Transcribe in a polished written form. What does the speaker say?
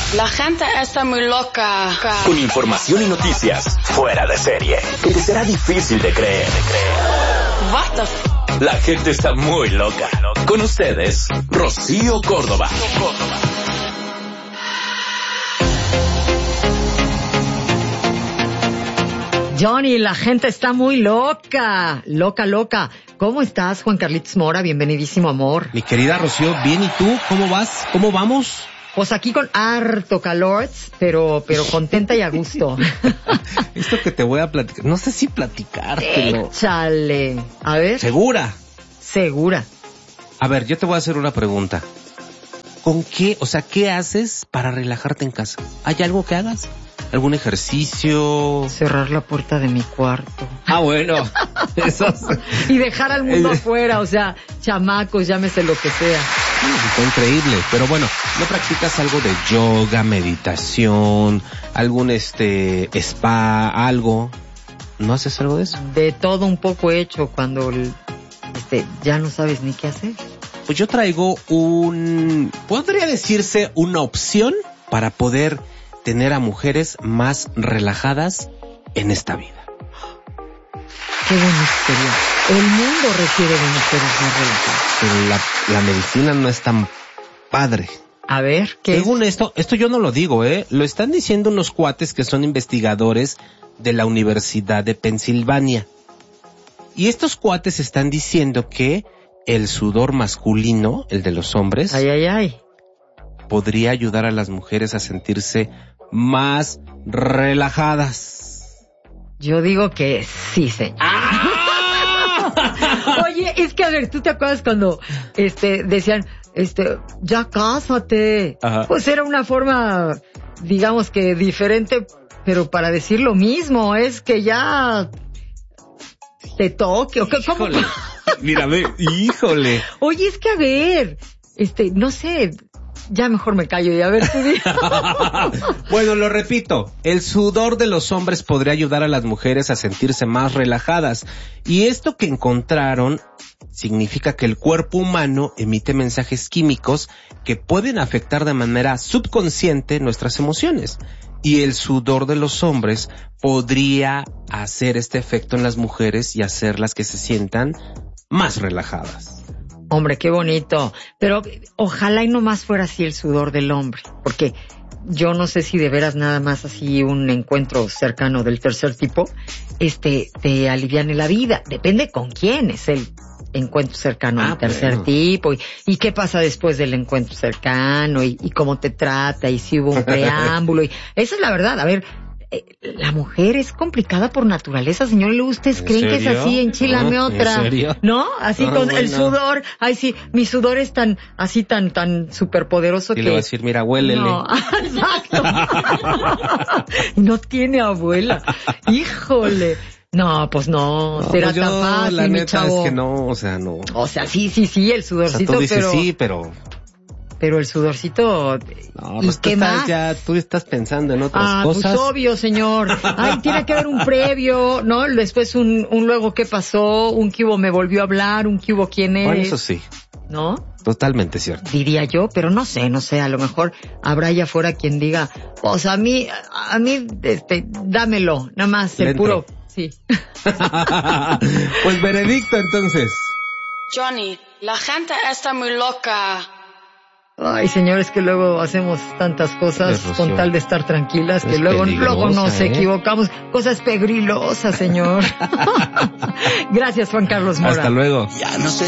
La gente está muy loca. Con información y noticias fuera de serie que te será difícil de creer. What the f... La gente está muy loca. Con ustedes, Rocío Córdoba. Johnny, la gente está muy loca. Loca. ¿Cómo estás, Juan Carlitos Mora? Bienvenidísimo, amor. Mi querida Rocío, bien, ¿y tú? ¿Cómo vas? ¿Cómo vamos? Pues aquí con harto calor, pero contenta y a gusto. Esto que te voy a platicar, no sé si platicártelo. Échale. A ver. ¿Segura? Segura. A ver, yo te voy a hacer una pregunta. ¿Con qué, qué haces para relajarte en casa? ¿Hay algo que hagas? ¿Algún ejercicio? Cerrar la puerta de mi cuarto. Ah, bueno. Eso y dejar al mundo afuera, chamacos, llámese lo que sea. Está increíble, pero bueno, ¿no practicas algo de yoga, meditación, algún spa, algo? ¿No haces algo de eso? De todo un poco hecho cuando ya no sabes ni qué hacer. Pues yo traigo podría decirse una opción para poder tener a mujeres más relajadas en esta vida. Qué bonito sería. El mundo requiere de mujeres más relajadas. Pero la medicina no es tan padre. A ver, ¿qué según esto yo no lo digo, lo están diciendo unos cuates que son investigadores de la Universidad de Pensilvania. Y estos cuates están diciendo que el sudor masculino, el de los hombres, podría ayudar a las mujeres a sentirse más relajadas. Yo digo que sí, señor. Oye, es que a ver, ¿tú te acuerdas cuando decían, ya cásate? Ajá. Pues era una forma, digamos que diferente, pero para decir lo mismo, es que ya te toque, ¿o qué? ¿Cómo? Mírame, híjole. Oye, es que a ver, no sé, ya mejor me callo y a ver tú. Bueno, lo repito, el sudor de los hombres podría ayudar a las mujeres a sentirse más relajadas. Y esto que encontraron significa que el cuerpo humano emite mensajes químicos que pueden afectar de manera subconsciente nuestras emociones. Y el sudor de los hombres podría hacer este efecto en las mujeres y hacerlas que se sientan más relajadas. Hombre, qué bonito. Pero ojalá y no más fuera así el sudor del hombre, porque yo no sé si de veras nada más así un encuentro cercano del tercer tipo, te aliviane la vida. Depende con quién es el encuentro cercano del tercer tipo y qué pasa después del encuentro cercano y cómo te trata y si hubo un preámbulo y esa es la verdad. A ver, la mujer es complicada por naturaleza, señor. ¿Y ustedes creen que es así? Enchilame otra. ¿En serio? ¿No? Así con el sudor. Ay, sí, mi sudor es tan superpoderoso que... Y le voy a decir, mira, huélele. No, exacto. No tiene abuela. Híjole. No, pues no, será tan fácil, la neta mi chavo. Es que no, no. O sea, sí, el sudorcito, tú dices sí, pero... Pero el sudorcito... No, pues ¿qué más? Tú estás pensando en otras cosas. Pues obvio, señor. Ay, tiene que haber un previo, ¿no? Después un luego qué pasó, un que hubo me volvió a hablar, un que hubo quién es. Bueno, eso sí. ¿No? Totalmente cierto. Diría yo, pero no sé, a lo mejor habrá allá afuera quien diga, pues a mí, dámelo, nada más, el puro... Sí. Pues veredicto, entonces. Johnny, la gente está muy loca. Ay, señores, que luego hacemos tantas cosas con tal de estar tranquilas que luego nos equivocamos. Cosas pegrilosas, señor. Gracias, Juan Carlos Mora. Hasta luego. Ya no sé